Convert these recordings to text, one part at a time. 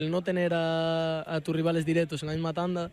El no tener a tus rivales directos en la misma tanda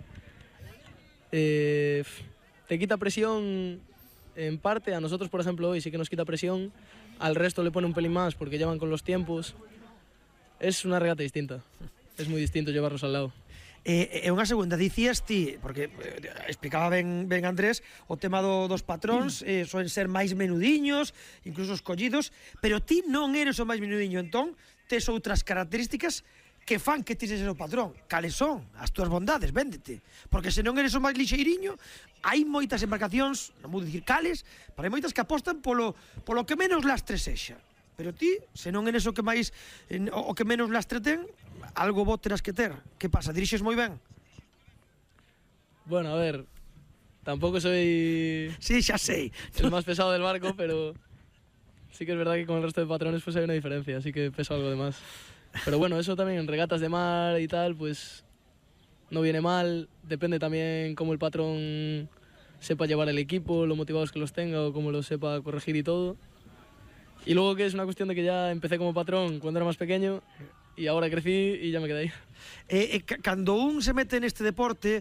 te quita presión en parte. A nosotros, por ejemplo, hoy sí que nos quita presión. Al resto le pone un pelín más porque llevan con los tiempos. Es una regata distinta. Es muy distinto llevarlos al lado. E unha segunda, dicías ti, porque explicaba ben Andrés o tema dos patróns, soen ser máis menudiños, incluso escollidos, pero ti non eres o máis menudiño, entón tes outras características que fan que ti seres o patrón. Cales son as túas bondades? Véndete, porque se non eres o máis lixeiriño, hai moitas embarcacións, non vou dicir cales, pero hai moitas que apostan polo que menos lastre sexa. Pero ti, se non eres o que máis o que menos lastre ten, algo bo terás que ter. Que pasa? Dirixes moi ben? Bueno, a ver, tampoco soy Sí, xa sei. el más pesado del barco, pero sí que es verdad que con el resto de patrones pues hay una diferencia, así que peso algo de más. Pero bueno, eso también en regatas de mar y tal, pues no viene mal. Depende también cómo el patrón sepa llevar el equipo, lo motivados que los tenga o cómo los sepa corregir y todo. Y luego que es una cuestión de que ya empecé como patrón cuando era más pequeño y ahora crecí y ya me quedé ahí. Cando un se mete neste deporte,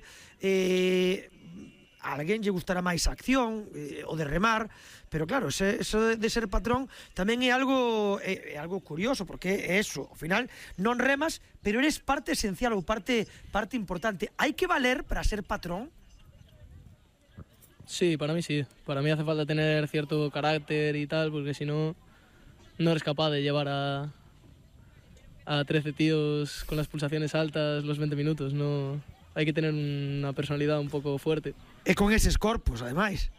a alguén lle gustará máis a acción, o de remar, pero claro, eso de ser patrón tamén é algo curioso, porque é eso, ao final non remas, pero eres parte esencial ou parte importante. Hai que valer para ser patrón? Sí, para mí sí. Para mí hace falta tener cierto carácter y tal, porque si no, no eres capaz de llevar a 13 tíos con las pulsaciones altas los 20 minutos. No, hay que tener una personalidad un poco fuerte. E con eses corpos, ademais.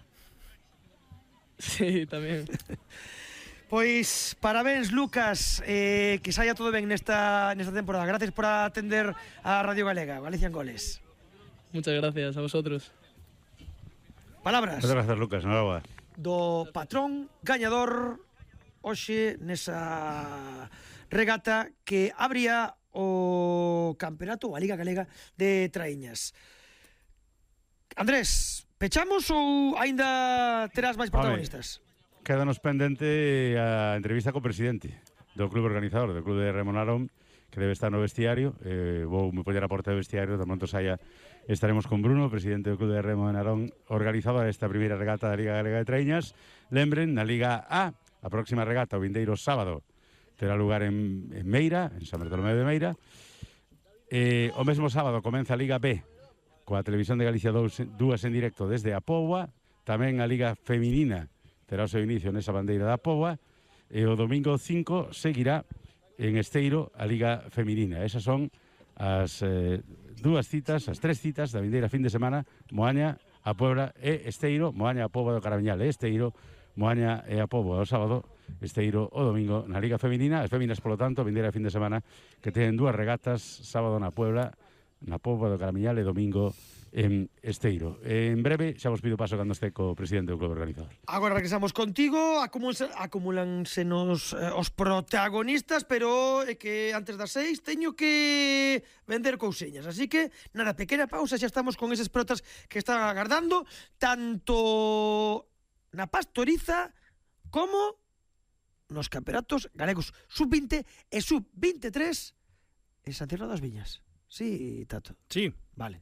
Sí, tamén. Pois, parabéns, Lucas, que saia todo ben nesta temporada. Gracias por atender a Radio Galega, Galicia en Goles. Muchas gracias a vosotros. Palabras. Muchas gracias, Lucas, enhorabuena. Do patrón gañador hoxe nesa regata que abría o campeonato, a Liga Galega de Traíñas. Andrés, pechamos ou aínda terás máis protagonistas? Quédanos pendente a entrevista co presidente do club organizador, do club de Remo Narón, que debe estar no vestiario. Vou me poñer a porta do vestiario, de momento saia, estaremos con Bruno, presidente do club de Remo de Narón, organizador desta primeira regata da Liga Galega de Traíñas. Lembren, na Liga A, a próxima regata, o vindeiro sábado, terá lugar en Meira, en San Bartolomé de Meira. O mesmo sábado comeza a Liga B, coa Televisión de Galicia 2 en directo desde a Póvoa. Tamén a Liga Feminina terá o seu inicio nesa bandeira da Póvoa. E o domingo 5 seguirá en Esteiro a Liga Feminina. Esas son as tres citas da vindeira fin de semana: Moaña, a Puebla e Esteiro. Moaña, a Póvoa do Carabiñal e Esteiro. Moaña e a Póvoa o sábado, Esteiro o domingo na Liga Feminina. As féminas, polo tanto, vindeira fin de semana, que teñen dúas regatas: sábado na Puebla, na Póvoa do Carabiñal, e domingo en Esteiro. En breve xa vos pido paso cando este co presidente do club organizador. Agora regresamos contigo. Acumúlansenos os protagonistas, pero é que antes das 6 teño que vender cousiñas, así que nada, pequena pausa, xa estamos con eses protas que están agardando tanto na Pastoriza como nos campeonatos galegos sub-20 e sub-23 en Santiago das Viñas. Sí, Tato. Sí. Vale.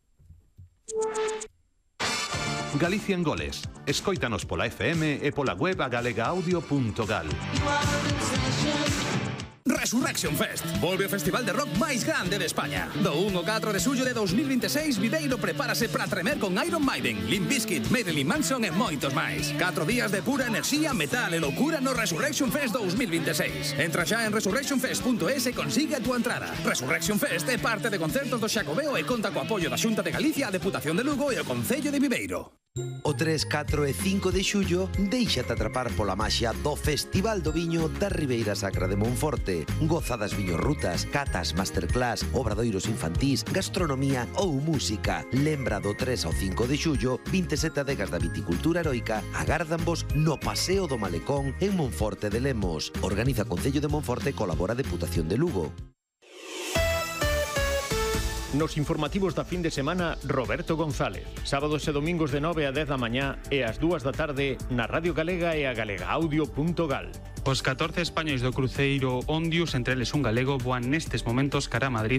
Galicia en Goles. Escóitanos pola FM e pola web agalegaaudio.gal. Resurrection Fest. Volve o festival de rock máis grande de España. Do 1 ao 4 de xullo de 2026, Viveiro prepárase para tremer con Iron Maiden, Limp Bizkit, Marilyn Manson e moitos máis. 4 días de pura enerxía, metal e loucura no Resurrection Fest 2026. Entra xa en resurrectionfest.es e consigue a túa entrada. Resurrection Fest é parte de concertos do Xacobeo e conta co apoio da Xunta de Galicia, a Deputación de Lugo e o Concello de Viveiro. O 3, 4 e 5 de xullo, déixate atrapar pola maxia do Festival do Viño da Ribeira Sacra de Monforte. Gozadas viñorrutas, catas, masterclass, obradoiros infantís, gastronomía ou música. Lembra do 3 ao 5 de xullo, 27 adegas da viticultura heroica agárdanvos no Paseo do Malecón en Monforte de Lemos. Organiza Concello de Monforte e colabora a Deputación de Lugo. Nos informativos da fin de semana, Roberto González. Sábados e domingos de 9 a 10 da mañá e ás 2 da tarde na Radio Galega e a galegaaudio.gal. Os 14 españois do cruceiro Ondius, entre eles un galego, voan nestes momentos cara a Madrid